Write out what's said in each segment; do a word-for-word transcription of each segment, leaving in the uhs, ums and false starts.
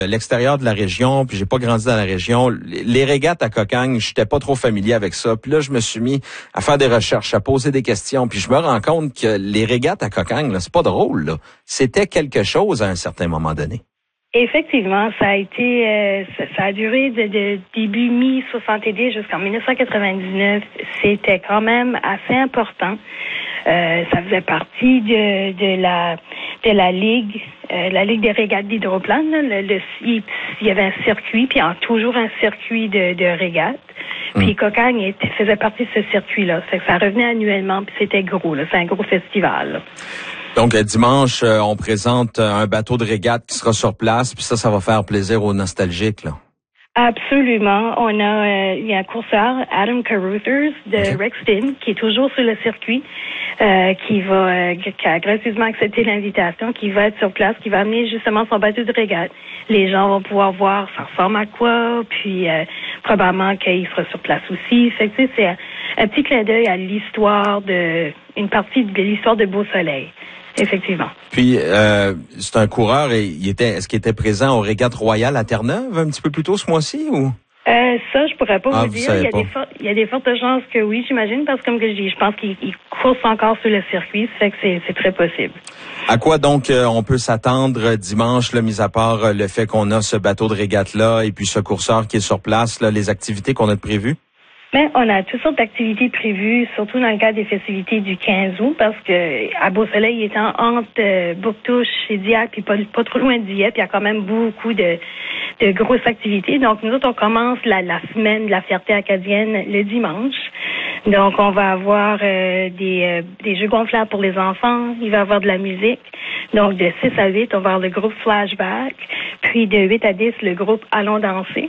l'extérieur de la région, puis j'ai pas grandi dans la région. Les régates à cocagne, j'étais pas trop familier avec ça. Puis là, je me suis mis à faire des recherches, à poser des questions, puis je me rends compte que les régates à cocagne, là, c'est pas drôle, là. C'était quelque chose à un certain moment donné. Effectivement, ça a été, euh, ça, ça a duré de, de début mi-soixante-dix jusqu'en dix-neuf cent quatre-vingt-dix-neuf. C'était quand même assez important. Euh, ça faisait partie de, de la de la ligue, euh, la ligue des régates d'hydroplane. Le, le, il, il y avait un circuit, puis il y a toujours un circuit de, de régates. Puis mmh. Cocagne était, faisait partie de ce circuit-là. Ça, ça revenait annuellement, puis c'était gros. Là, c'est un gros festival. Là. Donc, dimanche, euh, on présente un bateau de régate qui sera sur place, puis ça, ça va faire plaisir aux nostalgiques, là. Absolument. On a, euh, il y a un courseur, Adam Caruthers, de okay. Rexton, qui est toujours sur le circuit, euh, qui va, euh, qui a gracieusement accepté l'invitation, qui va être sur place, qui va amener justement son bateau de régate. Les gens vont pouvoir voir ça ressemble à quoi, puis euh, probablement qu'il sera sur place aussi. Fait que, tu sais, c'est un, un petit clin d'œil à l'histoire de, une partie de l'histoire de Beau Soleil. Effectivement. Puis, euh, c'est un coureur, et il était, est-ce qu'il était présent au Régate Royale à Terre-Neuve un petit peu plus tôt ce mois-ci, ou? Euh, ça, je pourrais pas ah, vous, vous dire. Il y, a pas. des for- il y a des fortes chances que oui, j'imagine, parce que comme que je dis, je pense qu'il course encore sur le circuit, ça fait que c'est, c'est très possible. À quoi donc euh, on peut s'attendre dimanche, là, mis à part euh, le fait qu'on a ce bateau de régate-là et puis ce courseur qui est sur place, là, les activités qu'on a de prévues? Mais on a toutes sortes d'activités prévues, surtout dans le cadre des festivités du quinze août, parce que à Beau Soleil étant entre euh, Bouctouche et Dieppe, puis pas, pas trop loin de Dieppe, il y a quand même beaucoup de, de grosses activités. Donc nous autres, on commence la, la semaine de la fierté acadienne le dimanche. Donc on va avoir euh, des, euh, des jeux gonflables pour les enfants, il va y avoir de la musique. Donc de six à huit, on va avoir le groupe Flashback, puis de huit à dix, le groupe Allons danser.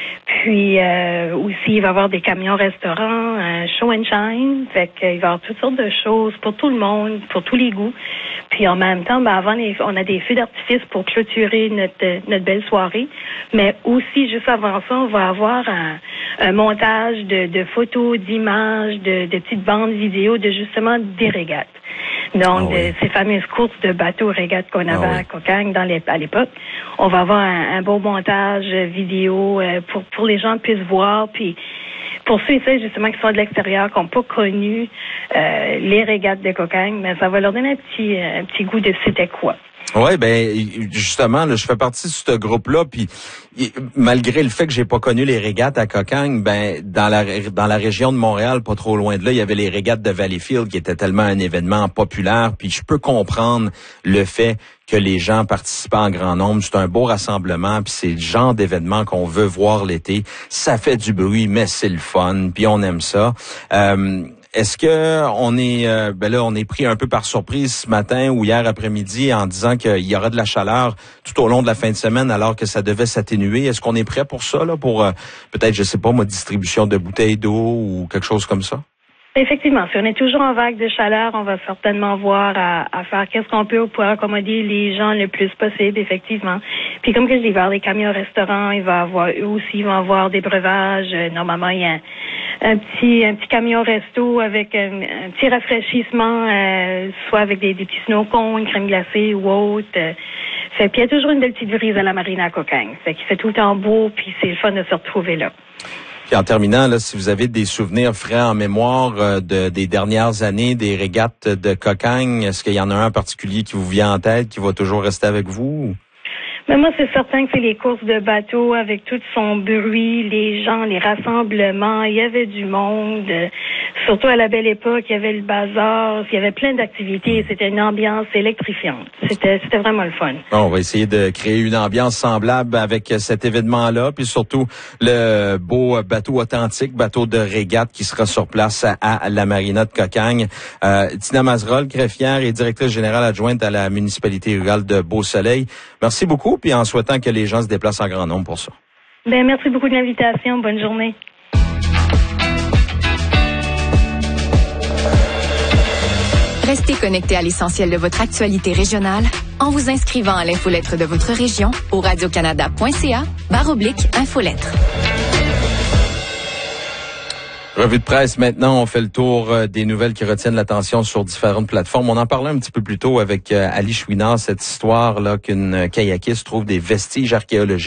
Puis euh, aussi, il va y avoir des camions restaurants, un show and shine. Fait qu'il va y avoir toutes sortes de choses pour tout le monde, pour tous les goûts. Puis en même temps, ben avant, les, on a des feux d'artifice pour clôturer notre notre belle soirée. Mais aussi, juste avant ça, on va avoir un, un montage de, de photos, d'images, de, de petites bandes vidéo de justement des régates. Donc, oh oui. de, ces fameuses courses de bateaux régates qu'on avait oh oui. à Cocagne dans les, à l'époque. On va avoir un, un beau montage vidéo euh, pour pour les gens puissent voir. Puis pour ceux et celles justement qui sont de l'extérieur, qui n'ont pas connu euh, les régates de Cocagne, mais ça va leur donner un petit un petit goût de c'était quoi. Ouais, ben justement, là, je fais partie de ce groupe-là, puis malgré le fait que j'ai pas connu les régates à Cocagne, ben dans la dans la région de Montréal, pas trop loin de là, il y avait les régates de Valleyfield qui étaient tellement un événement populaire, puis je peux comprendre le fait que les gens participent en grand nombre. C'est un beau rassemblement, puis c'est le genre d'événement qu'on veut voir l'été. Ça fait du bruit, mais c'est le fun, puis on aime ça. Euh, Est-ce que on est euh, ben là on est pris un peu par surprise ce matin ou hier après-midi en disant qu'il y aura de la chaleur tout au long de la fin de semaine alors que ça devait s'atténuer? Est-ce qu'on est prêt pour ça là, pour euh, peut-être je sais pas moi distribution de bouteilles d'eau ou quelque chose comme ça? Effectivement, si on est toujours en vague de chaleur, on va certainement voir à, à faire qu'est-ce qu'on peut pour accommoder les gens le plus possible, effectivement. Puis comme que je dis, il va y avoir des camions restaurants, il va avoir eux aussi, ils vont avoir des breuvages. Normalement, il y a un, un petit un petit camion resto avec un, un petit rafraîchissement, euh, soit avec des, des petits snow cones, une crème glacée ou autre. Euh, fait, puis il y a toujours une belle petite brise à la marina à Cocagne. Fait qu'il fait tout le temps beau, puis c'est le fun de se retrouver là. Puis en terminant, là, si vous avez des souvenirs frais en mémoire euh, de, des dernières années, des régates de Cocagne, est-ce qu'il y en a un en particulier qui vous vient en tête, qui va toujours rester avec vous? Mais moi, c'est certain que c'est les courses de bateau avec tout son bruit, les gens, les rassemblements. Il y avait du monde. Surtout à la belle époque, il y avait le bazar. Il y avait plein d'activités. C'était une ambiance électrifiante. C'était, c'était vraiment le fun. Bon, on va essayer de créer une ambiance semblable avec cet événement-là. Puis surtout, le beau bateau authentique, bateau de régate qui sera sur place à, à la marina de Cocagne. Euh, Tina Mazerolle, greffière et directrice générale adjointe à la municipalité rurale de Beau Soleil. Merci beaucoup. Puis en souhaitant que les gens se déplacent en grand nombre pour ça. Ben, merci beaucoup de l'invitation. Bonne journée. Restez connectés à l'essentiel de votre actualité régionale en vous inscrivant à l'infolettre de votre région au radiocanada.ca barre oblique infolettre. Revue de presse, maintenant, on fait le tour des nouvelles qui retiennent l'attention sur différentes plateformes. On en parlait un petit peu plus tôt avec Ali Chouinard, cette histoire-là qu'une kayakiste trouve des vestiges archéologiques